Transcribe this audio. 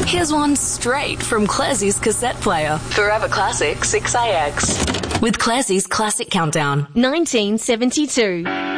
Here's one straight from Classie's cassette player. Forever Classic 6AX. With Classie's Classic Countdown. 1972.